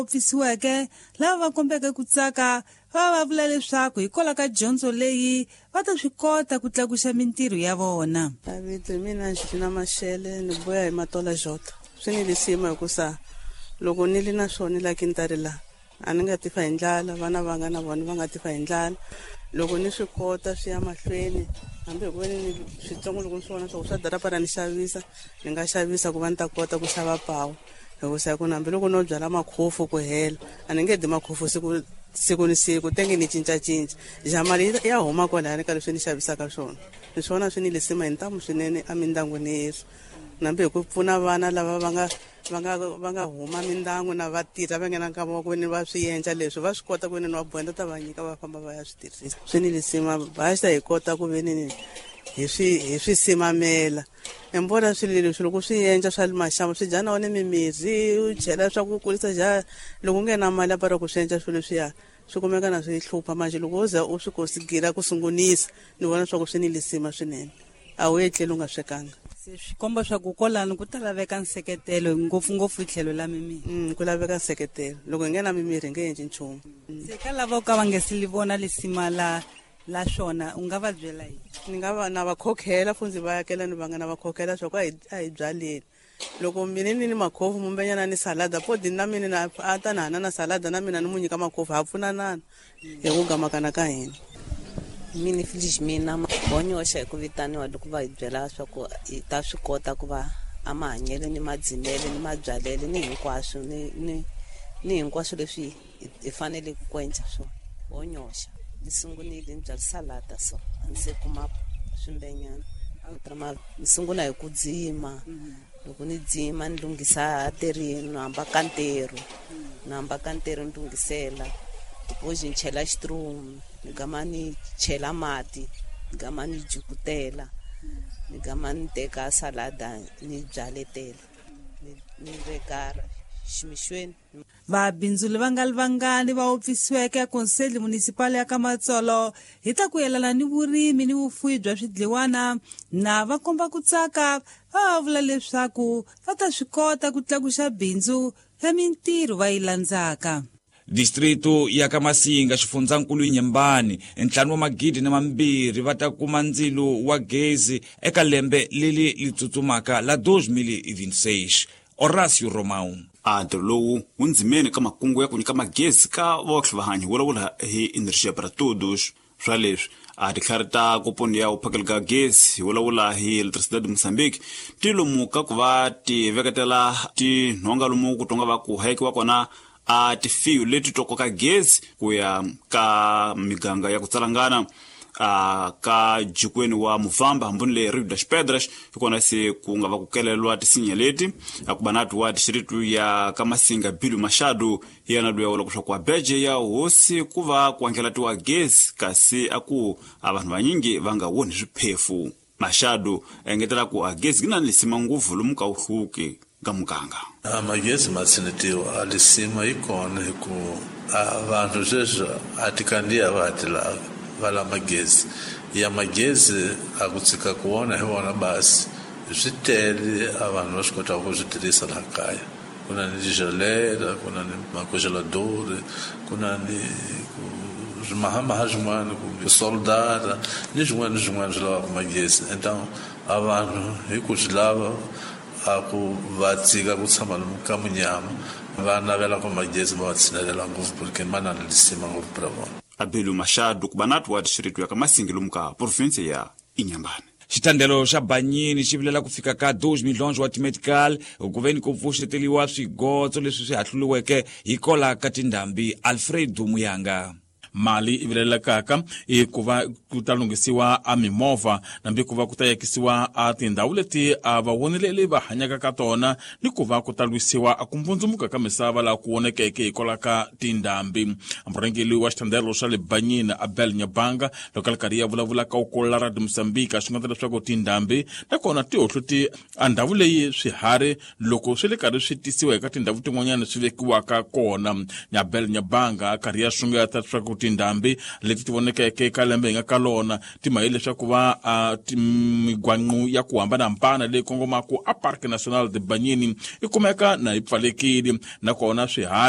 Ofisiweke lava va kombeke ku tsaka va vula leswaku hikola ka dyondzo leyi va ta swi kota ku tlakusa mintirho ya vona. Vito mina Xifina Mashele ni boya hi Matola Jota. Swi ni lisima hikusa loko ni li na swona la kintari la a ni nga ti fa hi ndlala, vana va nga na vona va nga ti fa hi ndlala. Loko ni swi kota swi ya mahlweni hambi hi ku veni ni switsongo loko ni swi vona swa ku swa darapara ni xavisa ni nga xavisa ku va ni ta kota ku xava pawu. Hikusa ku hambi loko no byala makhofu ku hela a ni nge di makhofu siku ni siku tenge ni cincacinca jamali ya huma kwalani ka leswi ni xavisaka swona. Ni swona swi ni lisima hi ntamu swinene a mindyangwini yesu nambe hi ku pfuna vana lava va nga huma mindyangu na va tirha va ngena nkama wa ku veni va swi endla leswi va swi kota ku veni ni va bohenda ta va nyika va famba va ya swi tirhisa. Swi ni lisima basta hi kota ku veni hi swi simamela embona swilo leswi loko swi endla swa le maxamo swi dya na wona mimirhi u chela swa ku kulisa dya loko ngena mali apara ku swi endla swilo leswiya swi kumeka na swi hlupha manje loko u za u swi konsigira ku sungunisa ni vona swa ku swi ni lisima swinene a wu etleli u nga swekanga. Se swi komba swa ku kolani ku ta laveka nseketelo ngopfungopfu tlhelo la mimirhi. Ku laveka nseketelo loko hi nghena mimirhi hi nge endli nchumu. Se ka lava ka va nge si li vona lisima la swona u nga va byela yini? Ni nga va na va khokhela fundzi va yakela ni va nga na va khokhela swa ku a hi byaleni loko mina ni makhofu mumbenyana ni salada podi na mina na ata na salada na mina ni mu nyika makhofu ha pfunanana hi ku gamakana ka hina. Mini Felish mina bonyoxa hi ku vitaniwa loko va hi byela swa ku hi ta swi kota ku va a mahanyelo ni madzimele ni mabyalele ni hinkwaswo ni hinkwaswo leswi hi fanele ku kwenca swona. Bonyoxa ni sungulile ni byala salada so a ni se kuma swimbenyana ni sungula hi ku dzima loko ni dzima ni lunghisa terini ni hamba ka nteru ni lunghisela boji ni chela xitrum ni gama ni chela mati ni gama ni jukutela ni gama ni teka salada ni byaletela ni veka ximixweni. Vabindzu lava nga livangani va ofisiweke ya konseli municipal ya ka Matsolo hi ta ku yelana ni vurimi ni vufuwi bya swidliwana na va komba ku tsaka va vula leswaku va ta swi kota ku tlakusa bindzu ya mintirho va yi landzaka. Distrito ya ka Masinga xifundzakulu Nyembani ntlhanu wa magidi na mambirhi va ta kuma ndzilo wa gezi eka lembe leli li tsutsumaka la 2026. Horacio Romão. Ntirho lowu wu ndzimeni ka makungu ya ku nyika magezi ka vaohlivahanyi vulavula hi Energia para Todos. Swa leswi titlhari ta koponi ya uphakelo ka gezi hi vulavula hi Eletricidade de Moçambique ti lomu ka ku va ti veketela tinhonga lomu ku tonga va ku hayekiwa kona tifiyo leti tokoka gezi ku ya ka miganga ya ku tsalangana ka jikweni wa Muvamba hambuni le Rio das Pedras kona se ku nga va ku kelelwa tisinya leti akubanatu wa distritu ya ka Masinga Bilu Machado yana do yawola kusha kwa beje ya hosi kuva kuangela tiwa gezi kasi aku abantu banyingi vanga woni swiphefu. Machado engetela ku gezi gina lisima nguvu lumuka uhluke gamuganga. Magezi matsinetiwa alisima ikona ku abantu jeje atikandia batila vala magezi ya magezi akutsika kuona hiwona basi switele abantu va swi kota ku swi tirhisa la kaya kuna ni gelera kuna ni makongelador kuna ni mahama swin'wana ku soldata ni swin'wana swi lava magezi então abantu hi ku swi lava aku va tsika ku tshama ka munyama va navela ku magezi va tshinelela ngopfu porque mana ni lisima ngopfu para vona. Abelu Machado kubanatu wa distritu ya ka Masinga lumuka province ya Inhambane. Xitandelo xa Banyini xi vilela ku fika ka 2 milhões wa timetical ku veni ku pfuxeteliwa swigotso leswi swi hatluliweke hi kola ka tindhambi. Alfredo Muyanga. Mali ivilelekaka ku va ku ta lunghisiwa mimovha nambi ku va ku ta yakisiwa tindhawu leti vavoneleli va hanyaka ka tona ni ku va ku ta lwisiwa ku mbundzumuka ka misava la ku vonekeke hikwalaho ka tindhambi. Murhangeri wa xitandelo xa le Banyini Abel Nyabanga loko karhi ya vulavula ka ukola ra Mozambique swi nga leswaku tindhambi nakona ti hohluti ndhawu leyi swiharhi loko swi le karhi swi tisiwa eka tindhawu tin'wanyana swi vekiwaka kona. Abel Nyabanga karhi ya xungeta leswaku tindhambi leti ti vonekeke eka lembe hi nga ka lona ti mahile leswaku va migwaqo ya ku hambanahambana leyi kongomaka a Parque Nacional de Banyini ikumeka na yi pfalekile nakona swiharhi